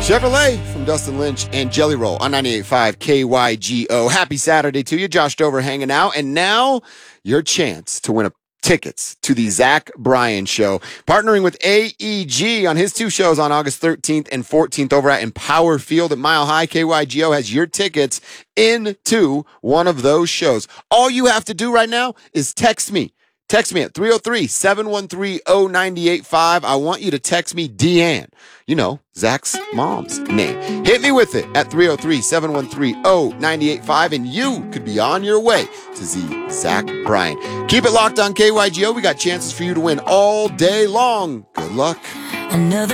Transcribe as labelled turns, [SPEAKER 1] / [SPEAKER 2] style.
[SPEAKER 1] Chevrolet from Dustin Lynch and Jelly Roll on 98.5 KYGO. Happy Saturday to you. Josh Dover hanging out. And now your chance to win tickets to the Zach Bryan Show. Partnering with AEG on his two shows on August 13th and 14th over at Empower Field at Mile High. KYGO has your tickets into one of those shows. All you have to do right now is text me. Text me at 303-713-0985. I want you to text me Deanne. You know, Zach's mom's name. Hit me with it at 303-713-0985, and you could be on your way to see Zach Bryan. Keep it locked on KYGO. We got chances for you to win all day long. Good luck.
[SPEAKER 2] Another